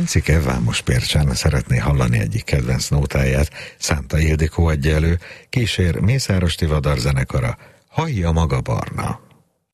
Vinci Kevvámos Pércsán szeretné hallani egyik kedvenc nótáját, Szánta Ildikó adja elő, kísér Mészáros Tivadar zenekara, Hallja maga barna.